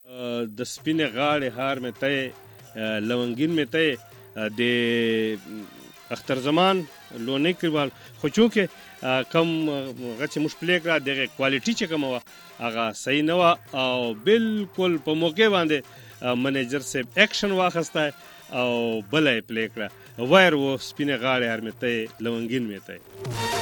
د سپینې غاړې هار مې ته لونګین مې ته د اختر زمان لونی کړبال خو چونکې کم غچ مش پلی کړه دغه کوالټي چې کوم وه هغه صحیح نه وه او بالکل په موقع باندې منیجر صاحب اکشن واخسته او بله یې پلی کړه وایر و سپینې غاړې هار مې ته لونګین مې ته